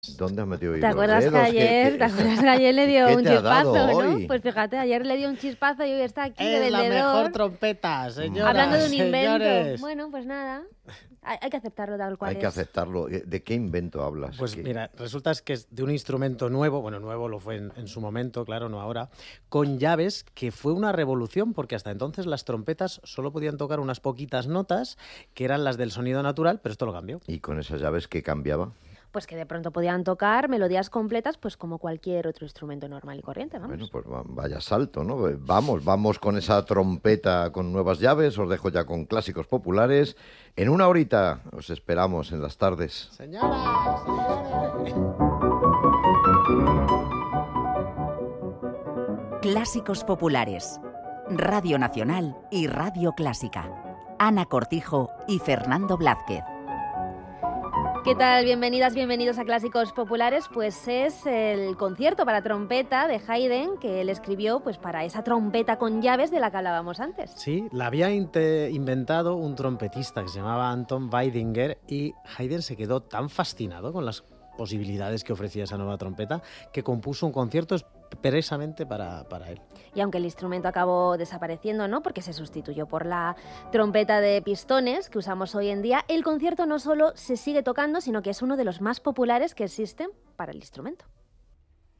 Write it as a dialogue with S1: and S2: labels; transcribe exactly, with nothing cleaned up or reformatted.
S1: ¿Dónde has metido
S2: ¿Te acuerdas que ayer, ¿te acuerdas que ayer le dio un chispazo, ¿no? Pues fíjate, ayer le dio un chispazo y hoy está aquí de vendedor.
S3: Es la mejor trompeta, señoras,
S2: hablando de un invento.
S3: señores.
S2: Bueno, pues nada, hay, hay que aceptarlo tal cual
S1: Hay
S2: es.
S1: que aceptarlo. ¿De qué invento hablas?
S3: Pues
S1: ¿Qué?
S3: mira, resulta es que es de un instrumento nuevo, bueno, nuevo lo fue en, en su momento, claro, no ahora, con llaves, que fue una revolución, porque hasta entonces las trompetas solo podían tocar unas poquitas notas, que eran las del sonido natural, pero esto lo cambió.
S1: ¿Y con esas llaves qué cambiaba?
S2: Pues que de pronto podían tocar melodías completas, pues como cualquier otro instrumento normal y corriente, vamos.
S1: Bueno, pues vaya salto, ¿no? Vamos, vamos con esa trompeta con nuevas llaves. Os dejo ya con clásicos populares. En una horita os esperamos en las tardes.
S3: Señoras, señores.
S4: Clásicos populares. Radio Nacional y Radio Clásica. Ana Cortijo y Fernando Blázquez.
S2: ¿Qué tal? Bienvenidas, bienvenidos a Clásicos Populares. Pues es el concierto para trompeta de Haydn que él escribió pues para esa trompeta con llaves de la que hablábamos antes.
S3: Sí, la había inte- inventado un trompetista que se llamaba Anton Weidinger y Haydn se quedó tan fascinado con las posibilidades que ofrecía esa nueva trompeta que compuso un concierto expresamente para, para él.
S2: Y aunque el instrumento acabó desapareciendo, ¿no? Porque se sustituyó por la trompeta de pistones que usamos hoy en día, el concierto no solo se sigue tocando, sino que es uno de los más populares que existen para el instrumento.